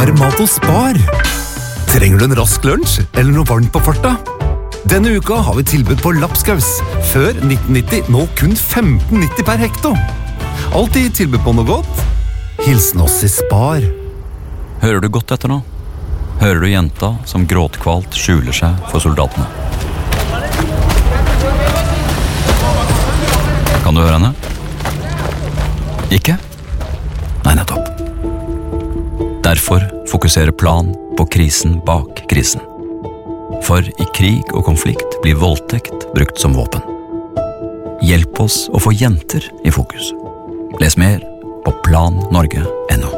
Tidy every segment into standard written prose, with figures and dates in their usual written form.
Hermato Spar. Trenger du en rask lunsj eller noe varmt på farta? Denne uka har vi tilbud på lapskaus. Før 1990, nå kun 15,90 per hekto. Alltid tilbud på noe godt. Hilsen oss i Spar. Hører du godt etter nå? Hører du jenta som gråtkvalt skjuler seg for soldatene? Kan du høre henne? Ikke? Nei, nettopp. Derfor fokuserer Plan på krisen bak krisen. For i krig og konflikt blir voldtekt brukt som våpen. Hjelp oss å få jenter i fokus. Les mer på plannorge.no.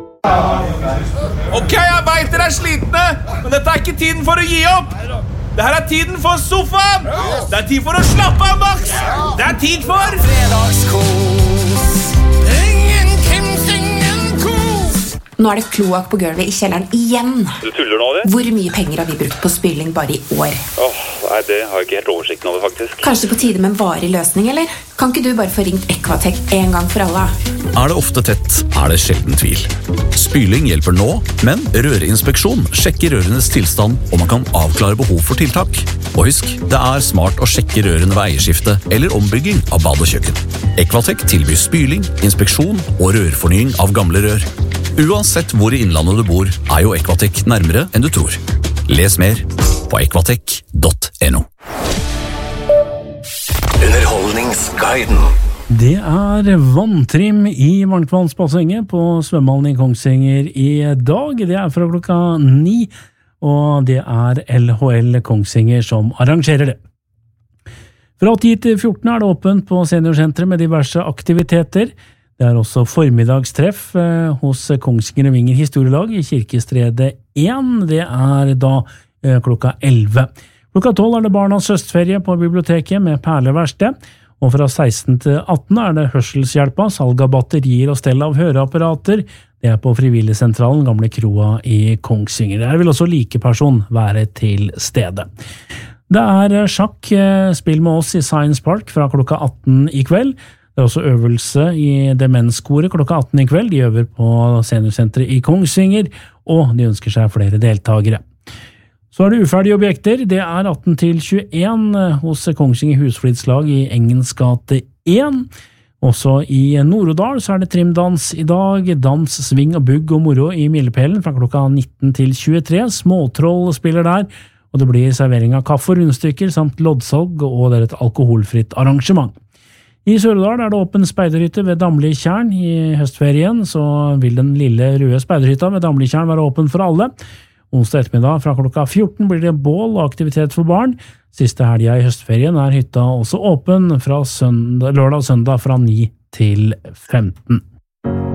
Ok, jeg vet dere slitne, men dette ikke tiden for å gi opp. Dette tiden for sofaen. Det tid for å slappe av, Max. Det tid for fredagskos. Ingen Kims, ingen kos. Nå det kloakk på gulvet i kjelleren igjen. Du tuller nå, det? Hvor mye penger har vi brukt på spyling bare i år? Nei, det har jeg ikke helt oversikten over, faktisk. Kanskje på tide med en varig løsning, eller? Kan ikke du bare få ringt Equatec en gang for alle? Det ofte tett, det sjelden tvil. Spyling hjelper nå, men rørinspeksjon sjekker rørenes tilstand, og man kan avklare behov for tiltak. Og husk, det smart å sjekke rørene ved eierskifte eller ombygging av bad og kjøkken. Equatec tilbyr spyling, inspeksjon og rørfornying av gamle rør. Uansett hvor i innlandet du bor, jo Equatec nærmere enn du tror. Les mer på equatec.no. Underholdningsguiden. Det vanntrim i varmtvannsbassenget på svømmehallen i Kongsvinger i dag. Det fra klokka 9, og det LHL Kongsvinger som arrangerer det. Fra 10 til 14 det åpent på seniorsenteret med diverse aktiviteter. Det også formiddagstreff hos Kongsvinger og Vinger historielag i Kirkestredet 1. Det da klokka 11. Klokka 12 det barnas høstferie på biblioteket med perleverksted. Og fra 16 til 18 det hørselshjelpa, salg av batterier og stell av høreapparater. Det på Frivilligsentralen, gamle kroa i Kongsvinger. Der vil også likeperson være til stede. Det sjakk, spill med oss i Science Park fra klokka 18 i kveld. Det også øvelse i demenskoret klokka 18 i kveld. De øver på seniorsenteret i Kongsvinger, og de ønsker seg flere deltagere. Så det uferdige objekter. Det 18 til 21 hos Kongsvinger Husflidslag i Engens gate 1. Også i Nord-Odal så det trimdans i dag. Dans, sving og bugg og moro i Milepælen fra klokka 19 til 23. Småtroll spiller der, og det blir servering av kaffe og rundstykker samt loddsalg, og det et alkoholfritt arrangement. I Sør-Odal det åpen speiderhytte ved Damli-tjern. I høstferien så vil den lille røde speiderhytta ved Damli-tjern være åpen for alle. Onsdag ettermiddag fra klokka 14 blir det bål og aktivitet for barn. Siste helga i høstferien hytta også åpen fra lørdag og søndag fra 9 til 15.